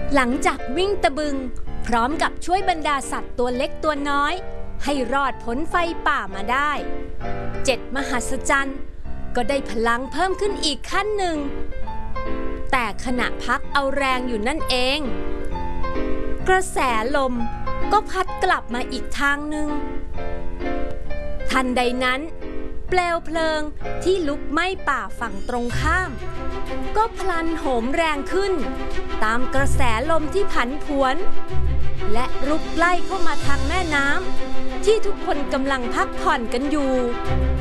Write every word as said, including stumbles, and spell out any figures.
หลังจากวิ่งตะบึงพร้อมกับช่วยบรรดาสัตว์ตัวเล็กตัวน้อยให้รอดพ้นไฟป่ามาได้เจ็ดมหัศจรรย์ก็ได้พลังเพิ่มขึ้นอีกขั้นหนึ่งแต่ขณะพักเอาแรงอยู่นั่นเองกระแสลมก็พัดกลับมาอีกทางหนึ่งทันใดนั้นเปลวเพลิงที่ลุกไหม้ป่าฝั่งตรงข้ามก็พลันโหมแรงขึ้นตามกระแสลมที่ผันผวนและรุกไล่เข้ามาทางแม่น้ำที่ทุกคนกำลังพักผ่อนกันอยู่